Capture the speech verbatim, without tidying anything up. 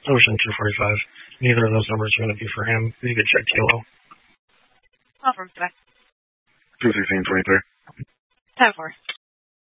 Ocean two forty-five. Neither of those numbers are going to be for him. You could check Kilo. Call from back. two sixteen twenty-three. Time for.